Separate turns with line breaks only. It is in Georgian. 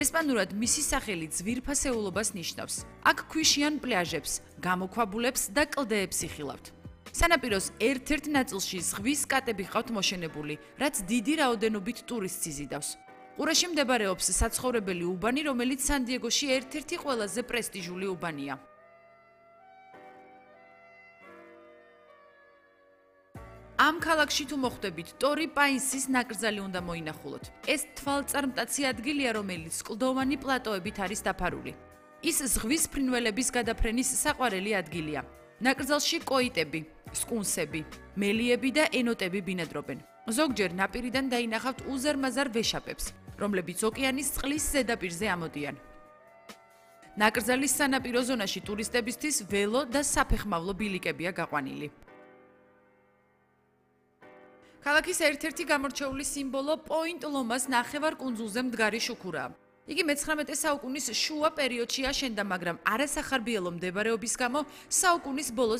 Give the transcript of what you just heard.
ესპანურად მისი სახელი ძვირფასეულობას ნიშნავს. აქ ქვიშიან პლაჟებს, გამოქვაბულებს და კლდეებს იხილავთ. სანაპიროს ერთ-ერთ ნაწილში ზღვის კატები ჰყავთ მოშენებული, რაც დიდი რაოდენობით ტურისტს იზიდავს. ყურეში მდებარეობს საცხოვრებელი უბანი, რომელიც სან-დიეგოში ერთ-ერთი ყველაზე პრესტიჟული უბანია. ამ ქალაქში თუ მოხვდებით, ტორი პაისის ნაკრძალი უნდა მოინახულოთ. ეს თვალწარმტაცი ადგილია, რომელიც კლდოვანი პლატოებით არის დაფარული. ის ზღვის ფრინველების გადაფრენის საყვარელი ადგილია. ნაკრძალში კოიტები, სკუნსები, მელიები და ენოტები ბინადრობენ. ზოგჯერ ნაპირიდან დაინახავთ უზარმაზარ ვეშაპებს, რომლებიც ოკეანის წყლის ზედაპირზე ამოდიან. ნაკრძალის სანაპირო ზონაში ტურისტებისთვის ველო და საფეხმავლო ბილიკებია გაყვანილი. ქალაქის ერთ-ერთი გამორჩეული სიმბოლო პოინტ ლომას ნახევარკუნძულზე მდგარი შუქურაა. იგი მე-19 საუკუნის შუა პერიოდში აშენდა, მაგრამ არასახარბიელო მდებარეობის გამო საუკუნის ბოლოს